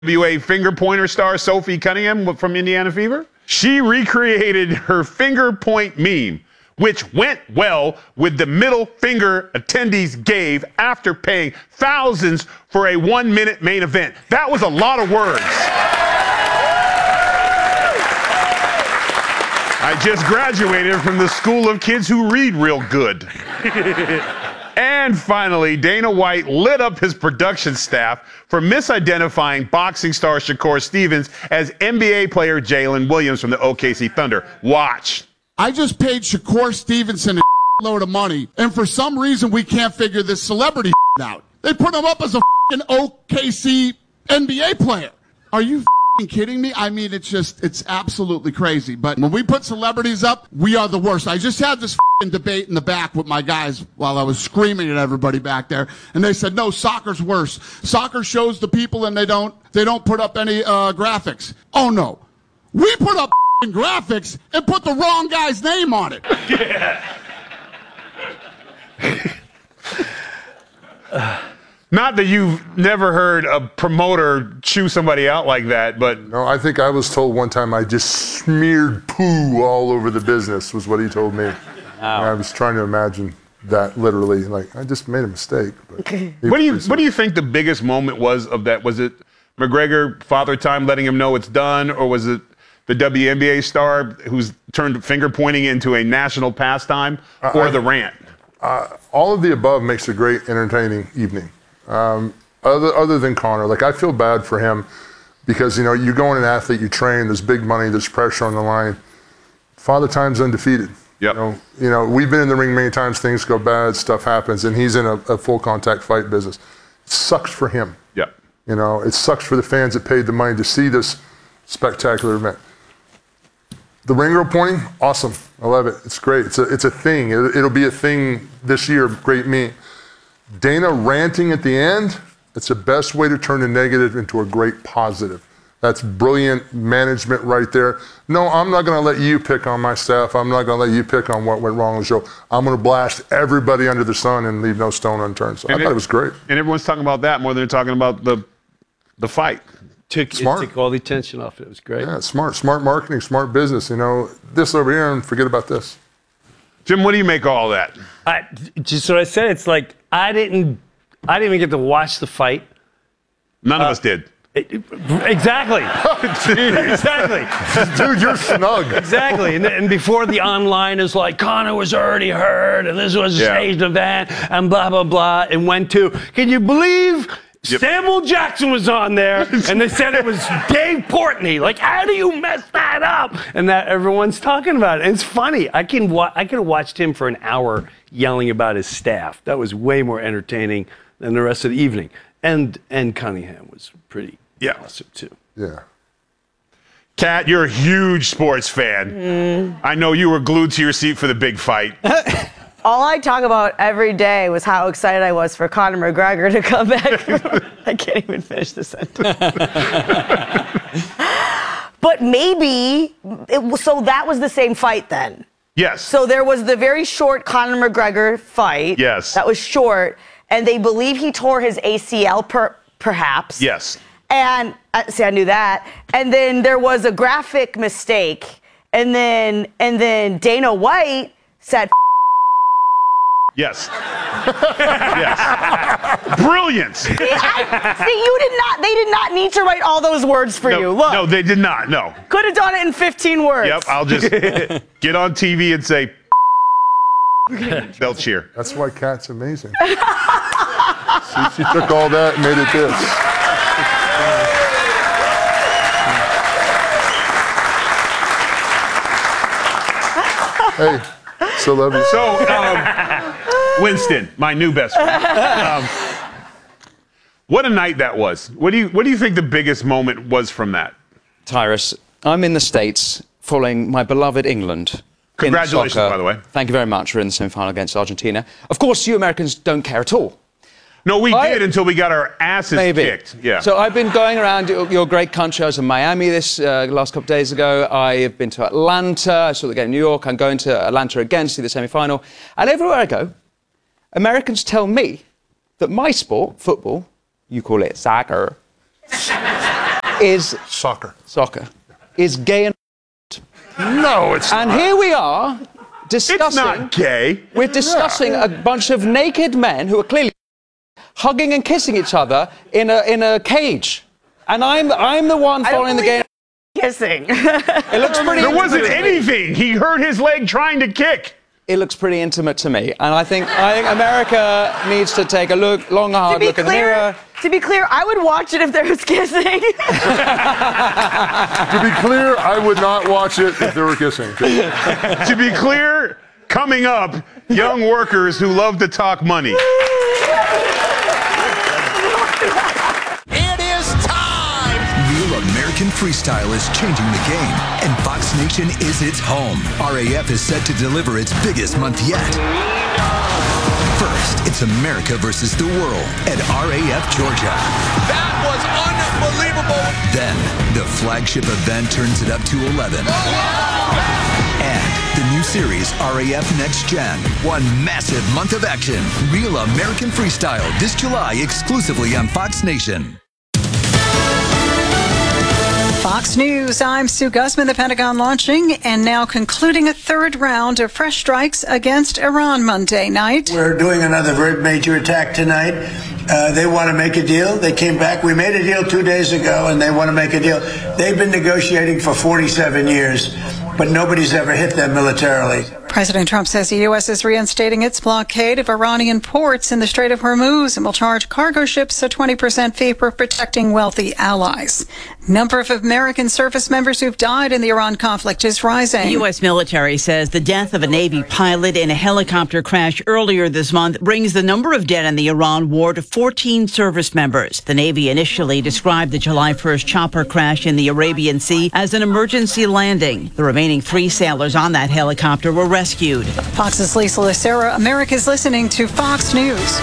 WA finger pointer star Sophie Cunningham from Indiana Fever. She recreated her finger point meme, which went well with the middle finger attendees gave after paying thousands for a 1-minute main event. That was a lot of words. I just graduated from the school of kids who read real good. And finally, Dana White lit up his production staff for misidentifying boxing star Shakur Stevens as NBA player Jalen Williams from the OKC Thunder. Watch. I just paid Shakur Stevenson a load of money, and for some reason we can't figure this celebrity out. They put him up as a OKC NBA player. Are you kidding me? I mean, it's absolutely crazy. But when we put celebrities up, we are the worst. I just had this debate in the back with my guys while I was screaming at everybody back there, and they said, no, soccer's worse. Soccer shows the people and they don't put up any graphics. Oh no, we put up graphics and put the wrong guy's name on it. Yeah. Not that you've never heard a promoter chew somebody out like that, but... No, I think I was told one time I just smeared poo all over the business, was what he told me. Wow. I was trying to imagine that literally, like, I just made a mistake. But what do you think the biggest moment was of that? Was it McGregor, Father Time, letting him know it's done, or was it the WNBA star who's turned finger pointing into a national pastime, or the rant? All of the above makes a great, entertaining evening. Other than Conor, like, I feel bad for him because, you know, you go in an athlete, you train, there's big money, there's pressure on the line. Father Time's undefeated. Yep. You know, we've been in the ring many times, things go bad, stuff happens, and he's in a full contact fight business. It sucks for him. Yep. You know, it sucks for the fans that paid the money to see this spectacular event. The ring girl pointing, awesome. I love it. It's great. It's a thing. It'll be a thing this year. Great meme. Dana ranting at the end, it's the best way to turn a negative into a great positive. That's brilliant management right there. No, I'm not going to let you pick on my staff. I'm not going to let you pick on what went wrong on the show. I'm going to blast everybody under the sun and leave no stone unturned. So I thought it was great. And everyone's talking about that more than they're talking about the fight. It took all the attention off it. It was great. Yeah, smart marketing, smart business. You know, this over here and forget about this. Jim, what do you make of all that? Just what I said. It's like I didn't even get to watch the fight. None of us did. Exactly. Exactly. Dude, you're snug. Exactly. And before the online is like, Conor was already hurt, and this was a staged event, and blah, blah, blah, and went to, can you believe Samuel Jackson was on there, and they said it was Dave Portnoy. Like, how do you mess that up? And that everyone's talking about it. And it's funny. I could have watched him for an hour yelling about his staff. That was way more entertaining than the rest of the evening. And Cunningham was pretty awesome, too. Yeah. Kat, you're a huge sports fan. I know you were glued to your seat for the big fight. All I talk about every day was how excited I was for Conor McGregor to come back. I can't even finish the sentence. But maybe, so that was the same fight then? Yes. So there was the very short Conor McGregor fight. Yes. That was short, and they believe he tore his ACL perhaps. Yes. And, see, I knew that. And then there was a graphic mistake, and then Dana White said, yes. Yes. Brilliant. See, they did not need to write all those words for you. Look. No, they did not. No. Could have done it in 15 words. Yep, I'll just get on TV and say, they'll cheer. That's why Kat's amazing. See, she took all that and made it this. Hey, still love you. So, Winston, my new best friend. What a night that was. What do you think the biggest moment was from that? Tyrus, I'm in the States following my beloved England. Congratulations, by the way. Thank you very much. We're in the semi-final against Argentina. Of course, you Americans don't care at all. No, we did until we got our asses kicked. Yeah. So I've been going around your great country. I was in Miami this last couple of days ago. I have been to Atlanta. I saw the game in New York. I'm going to Atlanta again to see the semi-final. And everywhere I go, Americans tell me that my sport, football, you call it soccer, is Soccer. is gay and No, it's and not. here we are discussing. It's not gay. We're discussing a bunch of naked men who are clearly hugging and kissing each other in a cage, and I'm the one following the game. Kissing. It looks pretty. There wasn't intimate to me. anything. He hurt his leg trying to kick. It looks pretty intimate to me, and I think America needs to take a long, hard look in the mirror. To be clear, I would watch it if there was kissing. To be clear, I would not watch it if they were kissing. To be clear, coming up, young workers who love to talk money. It is time! Real American Freestyle is changing the game, and Fox Nation is its home. RAF is set to deliver its biggest month yet. First, it's America versus the world at RAF Georgia. That was unbelievable. Then, the flagship event turns it up to 11. And the new series, RAF Next Gen. One massive month of action. Real American Freestyle this July exclusively on Fox Nation. Fox News, I'm Sue Guzman. The Pentagon launching and now concluding a third round of fresh strikes against Iran Monday night. We're doing another very major attack tonight. They want to make a deal. They came back. We made a deal 2 days ago, and they want to make a deal. They've been negotiating for 47 years, but nobody's ever hit them militarily. President Trump says the U.S. is reinstating its blockade of Iranian ports in the Strait of Hormuz and will charge cargo ships a 20% fee for protecting wealthy allies. Number of American service members who've died in the Iran conflict is rising. The U.S. military says the death of a Navy pilot in a helicopter crash earlier this month brings the number of dead in the Iran war to 14 service members. The Navy initially described the July 1st chopper crash in the Arabian Sea as an emergency landing. The remaining 3 sailors on that helicopter were rescued. Fox's Lisa Lucera. America's listening to Fox News.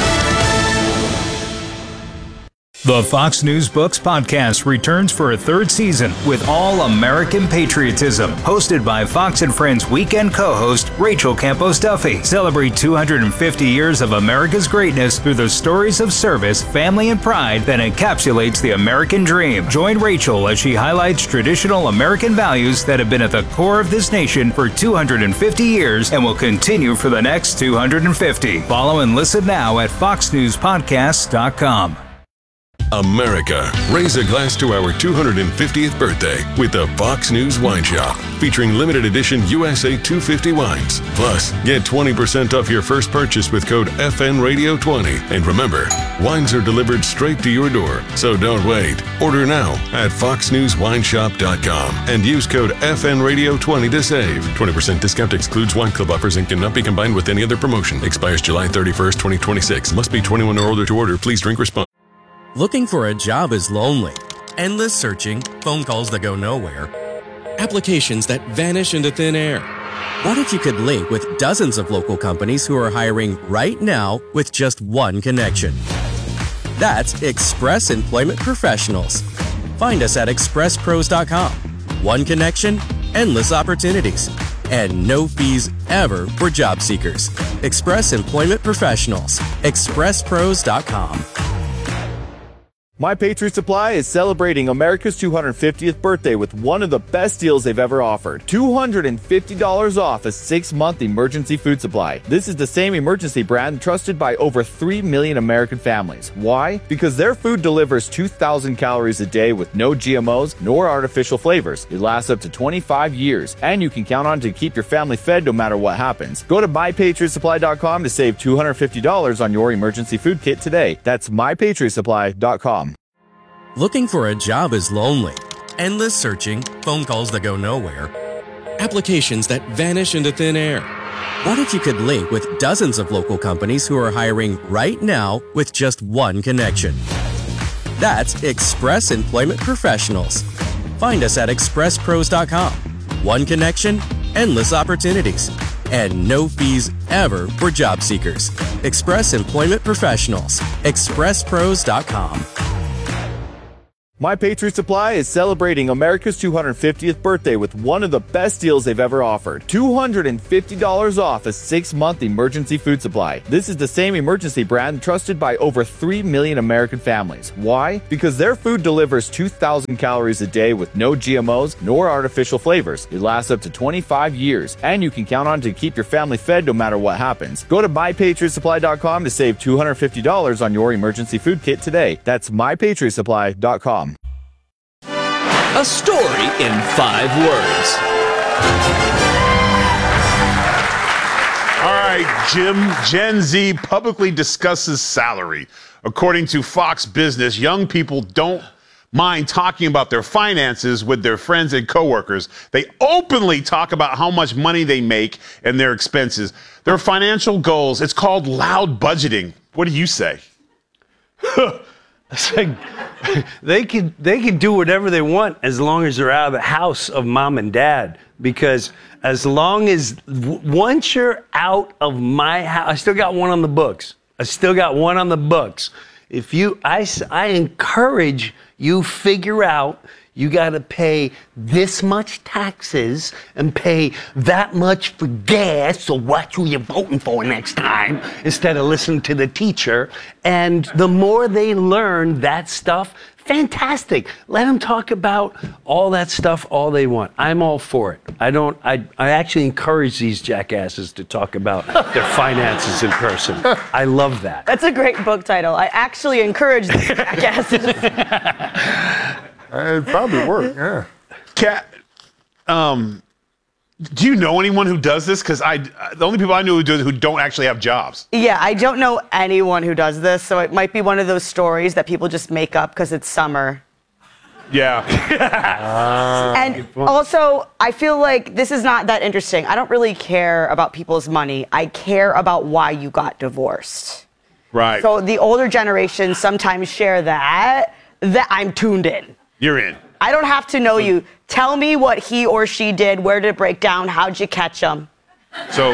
The Fox News Books podcast returns for a 3rd season with all American patriotism. Hosted by Fox and Friends weekend co-host Rachel Campos Duffy. Celebrate 250 years of America's greatness through the stories of service, family, and pride that encapsulates the American dream. Join Rachel as she highlights traditional American values that have been at the core of this nation for 250 years and will continue for the next 250. Follow and listen now at foxnewspodcasts.com. America, raise a glass to our 250th birthday with the Fox News Wine Shop, featuring limited edition USA 250 wines. Plus, get 20% off your first purchase with code FNRadio20. And remember, wines are delivered straight to your door, so don't wait. Order now at foxnewswineshop.com and use code FNRadio20 to save. 20% discount excludes wine club offers and cannot be combined with any other promotion. Expires July 31st, 2026. Must be 21 or older to order. Please drink responsibly. Looking for a job is lonely. Endless searching, phone calls that go nowhere, applications that vanish into thin air. What if you could link with dozens of local companies who are hiring right now with just one connection? That's Express Employment Professionals. Find us at expresspros.com. One connection, endless opportunities, and no fees ever for job seekers. Express Employment Professionals. expresspros.com. My Patriot Supply is celebrating America's 250th birthday with one of the best deals they've ever offered. $250 off a 6-month emergency food supply. This is the same emergency brand trusted by over 3 million American families. Why? Because their food delivers 2,000 calories a day with no GMOs nor artificial flavors. It lasts up to 25 years, and you can count on it to keep your family fed no matter what happens. Go to MyPatriotSupply.com to save $250 on your emergency food kit today. That's MyPatriotSupply.com. Looking for a job is lonely. Endless searching, phone calls that go nowhere, applications that vanish into thin air. What if you could link with dozens of local companies who are hiring right now with just one connection? That's Express Employment Professionals. Find us at expresspros.com. One connection, endless opportunities, and no fees ever for job seekers. Express Employment Professionals. expresspros.com. My Patriot Supply is celebrating America's 250th birthday with one of the best deals they've ever offered. $250 off a 6-month emergency food supply. This is the same emergency brand trusted by over 3 million American families. Why? Because their food delivers 2,000 calories a day with no GMOs nor artificial flavors. It lasts up to 25 years, and you can count on it to keep your family fed no matter what happens. Go to MyPatriotSupply.com to save $250 on your emergency food kit today. That's MyPatriotSupply.com. A story in 5 words. All right, Jim. Gen Z publicly discusses salary. According to Fox Business, young people don't mind talking about their finances with their friends and coworkers. They openly talk about how much money they make and their expenses, their financial goals. It's called loud budgeting. What do you say? It's like they can do whatever they want as long as they're out of the house of mom and dad. Because as long as once you're out of my house, I still got one on the books. If you, I encourage you figure out you got to pay this much taxes and pay that much for gas. So what are you voting for next time? Instead of listening to the teacher. And the more they learn that stuff, fantastic. Let them talk about all that stuff all they want. I'm all for it. I actually encourage these jackasses to talk about their finances in person. I love that. That's a great book title. I actually encourage these jackasses. It'd probably work, yeah. Kat, do you know anyone who does this? Because the only people I know who do it who don't actually have jobs. Yeah, I don't know anyone who does this, so it might be one of those stories that people just make up because it's summer. Yeah. And also, I feel like this is not that interesting. I don't really care about people's money. I care about why you got divorced. Right. So the older generation sometimes share that I'm tuned in. You're in. I don't have to know you. Tell me what he or she did, where did it break down, how'd you catch them? So,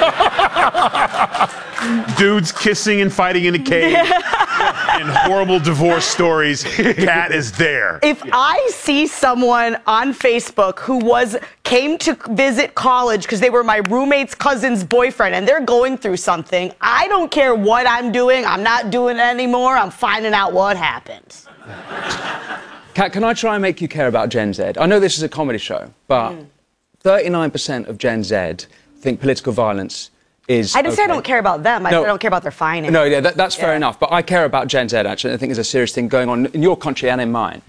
dudes kissing and fighting in a cave and horrible divorce stories. Kat is there. If I see someone on Facebook who came to visit college because they were my roommate's cousin's boyfriend and they're going through something, I don't care what I'm doing. I'm not doing it anymore. I'm finding out what happened. Kat, can I try and make you care about Gen Z? I know this is a comedy show, but 39% of Gen Z think political violence is I didn't say I don't care about them. I said I don't care about their finances. No, yeah, that's fair enough. But I care about Gen Z, actually. I think there's a serious thing going on in your country and in mine.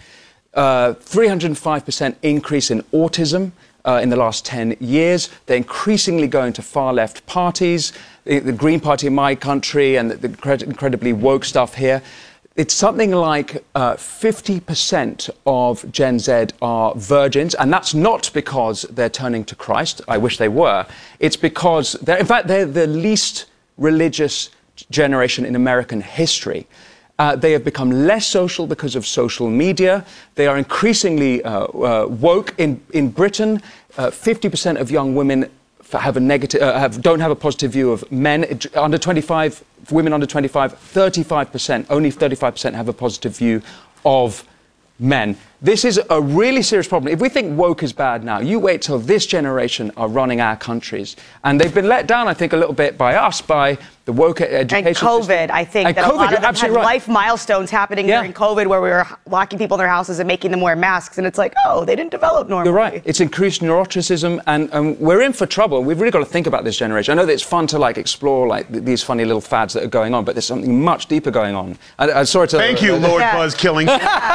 305% increase in autism in the last 10 years. They're increasingly going to far-left parties, the Green Party in my country and the incredibly woke stuff here. It's something like 50% of Gen Z are virgins, and that's not because they're turning to Christ. I wish they were. It's because, they're the least religious generation in American history. They have become less social because of social media. They are increasingly woke. In Britain, 50% of young women have a negative, don't have a positive view of men under 25. For women under 25, 35%, only 35% have a positive view of men. This is a really serious problem. If we think woke is bad now, you wait till this generation are running our countries. And they've been let down, I think, a little bit by us, by the woke education and COVID, system. I think. And that COVID, a lot of them had right. life milestones happening during COVID where we were locking people in their houses and making them wear masks. And it's like, oh, they didn't develop normally. You're right. It's increased neuroticism, and we're in for trouble. We've really got to think about this generation. I know that it's fun to, explore, these funny little fads that are going on, but there's something much deeper going on. I'm sorry to... Thank you, Lord Buzz Killing.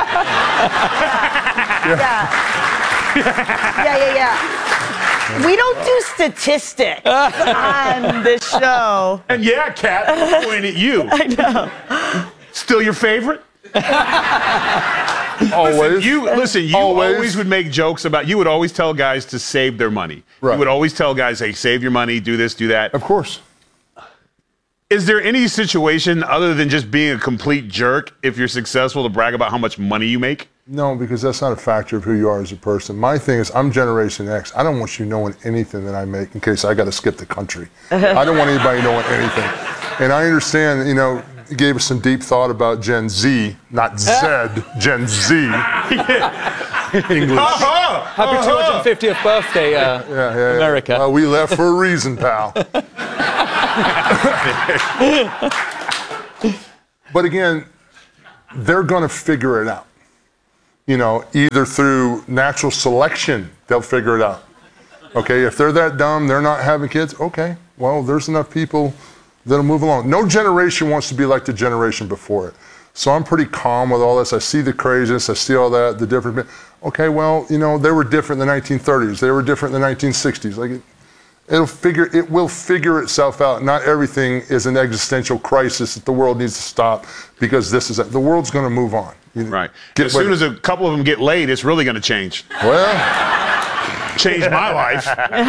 Yeah. We don't do statistics on this show. And yeah, Kat, I'm pointing at you. I know. Still your favorite? Always. Listen, you always would make jokes about, you would always tell guys to save their money. Right. You would always tell guys, hey, save your money, do this, do that. Of course. Is there any situation other than just being a complete jerk if you're successful to brag about how much money you make? No, because that's not a factor of who you are as a person. My thing is, I'm Generation X. I don't want you knowing anything that I make in case I got to skip the country. I don't want anybody knowing anything. And I understand, gave us some deep thought about Gen Z, not Z, Gen Z. English. Happy 250th birthday, America. Well, we left for a reason, pal. But again, they're going to figure it out. You know, either through natural selection, they'll figure it out. Okay, if they're that dumb, they're not having kids, okay, well, there's enough people that'll move along. No generation wants to be like the generation before it. So I'm pretty calm with all this. I see the craziness, I see all that, the different. Okay, well, you know, they were different in the 1930s. They were different in the 1960s. Like, it will figure itself out. Not everything is an existential crisis that the world needs to stop because this is it. The world's going to move on. Right. As soon as a couple of them get laid, it's really going to change. Well, changed my life.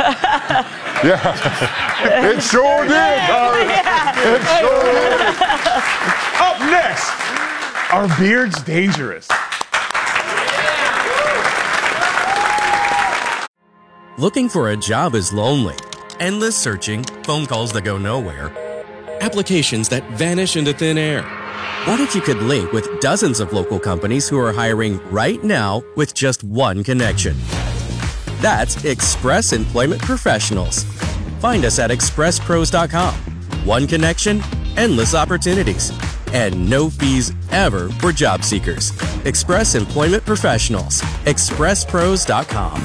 Yeah, it sure did. It sure did. Up next, are beards dangerous? Looking for a job is lonely. Endless searching, phone calls that go nowhere, applications that vanish into thin air. What if you could link with dozens of local companies who are hiring right now with just one connection? That's Express Employment Professionals. Find us at expresspros.com. One connection, endless opportunities, and no fees ever for job seekers. Express Employment Professionals. expresspros.com.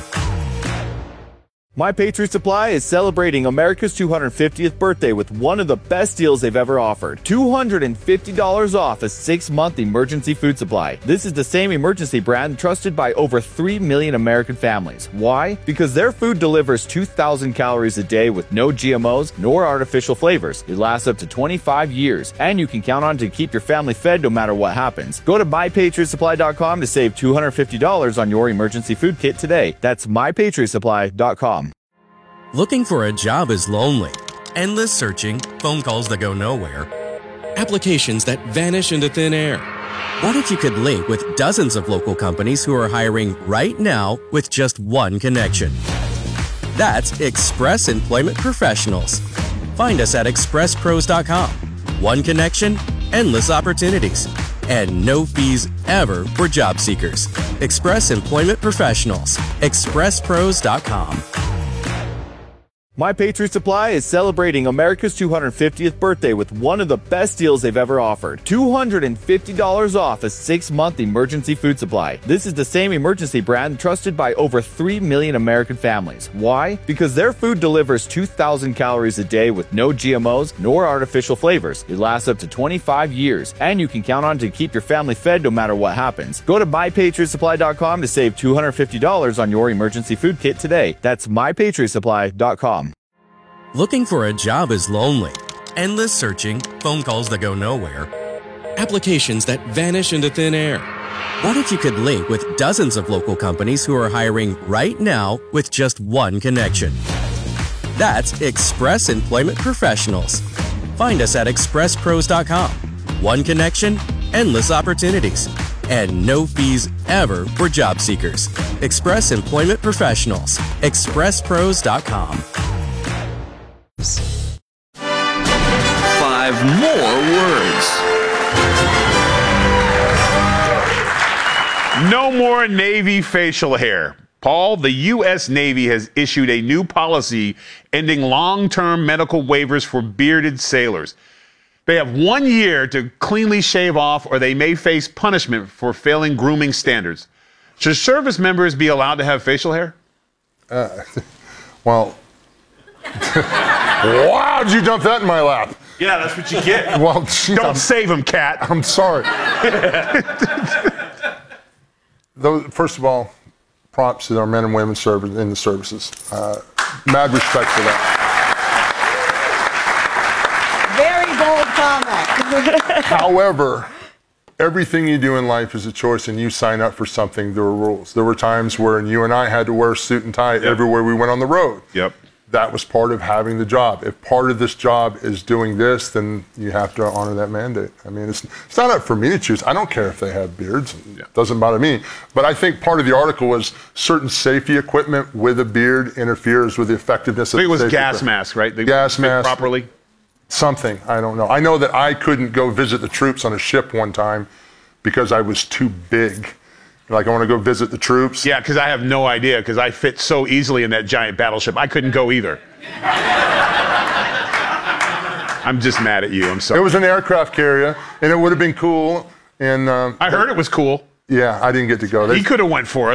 My Patriot Supply is celebrating America's 250th birthday with one of the best deals they've ever offered. $250 off a 6-month emergency food supply. This is the same emergency brand trusted by over 3 million American families. Why? Because their food delivers 2,000 calories a day with no GMOs nor artificial flavors. It lasts up to 25 years, and you can count on it to keep your family fed no matter what happens. Go to MyPatriotSupply.com to save $250 on your emergency food kit today. That's MyPatriotSupply.com. Looking for a job is lonely. Endless searching, phone calls that go nowhere, applications that vanish into thin air. What if you could link with dozens of local companies who are hiring right now with just one connection? That's Express Employment Professionals. Find us at expresspros.com. One connection, endless opportunities, and no fees ever for job seekers. Express Employment Professionals. expresspros.com. My Patriot Supply is celebrating America's 250th birthday with one of the best deals they've ever offered. $250 off a 6-month emergency food supply. This is the same emergency brand trusted by over 3 million American families. Why? Because their food delivers 2,000 calories a day with no GMOs nor artificial flavors. It lasts up to 25 years, and you can count on it to keep your family fed no matter what happens. Go to MyPatriotSupply.com to save $250 on your emergency food kit today. That's MyPatriotSupply.com. Looking for a job is lonely. Endless searching, phone calls that go nowhere, applications that vanish into thin air. What if you could link with dozens of local companies who are hiring right now with just one connection? That's Express Employment Professionals. Find us at expresspros.com. One connection, endless opportunities, and no fees ever for job seekers. Express Employment Professionals. expresspros.com. 5 more words. No more Navy facial hair. Paul, the U.S. Navy has issued a new policy ending long-term medical waivers for bearded sailors. They have 1 year to cleanly shave off, or they may face punishment for failing grooming standards. Should service members be allowed to have facial hair? Well, wow, did you dump that in my lap? Yeah, that's what you get. Well, geez, don't save him, Cat. I'm sorry. First of all, props to our men and women in the services. Mad respect for that. Very bold comment. However, everything you do in life is a choice, and you sign up for something, there were rules. There were times where you and I had to wear a suit and tie everywhere we went on the road. Yep. That was part of having the job. If part of this job is doing this, then you have to honor that mandate. I mean, it's not up for me to choose. I don't care if they have beards. It doesn't bother me. But I think part of the article was certain safety equipment with a beard interferes with the effectiveness of the I think it was safety gas equipment. mask, right? Gas mask. Properly. Something, I don't know. I know that I couldn't go visit the troops on a ship one time because I was too big. Like, I want to go visit the troops. Yeah, because I have no idea, because I fit so easily in that giant battleship. I couldn't go either. I'm just mad at you. I'm sorry. It was an aircraft carrier, and it would have been cool. And I heard it was cool. Yeah, I didn't get to go. He could have went for it.